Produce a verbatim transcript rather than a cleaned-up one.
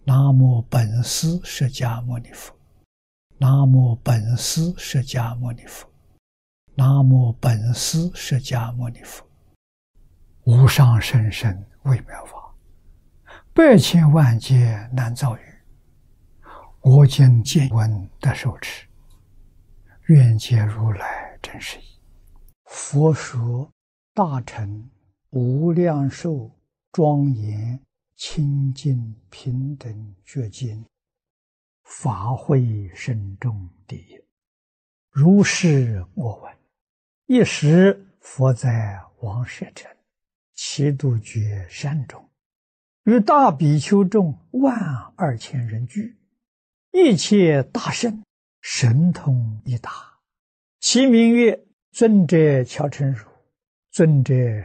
南无本师释迦牟尼佛，南无本师释迦牟尼佛，南无本师释迦牟尼佛。无上甚深微妙法，百千万劫难遭遇。我今见闻得受持，愿解如来真实义。佛说大乘无量寿庄严清净平等觉经，法会深重第一。如是我闻，一时佛在王舍城祇度觉山中，与大比丘众万二千人聚，一切大圣神通一达，其名曰尊者憍陈如，尊者